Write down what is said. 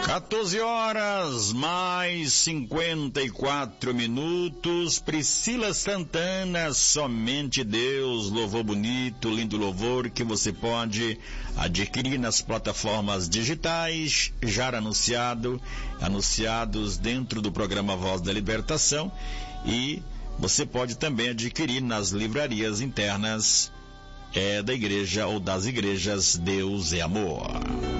14 horas, mais 54 minutos. Priscila Santana, Somente Deus, louvor bonito, lindo louvor que você pode adquirir nas plataformas digitais, já anunciados dentro do programa Voz da Libertação, e você pode também adquirir nas livrarias internas da igreja ou das igrejas Deus é Amor.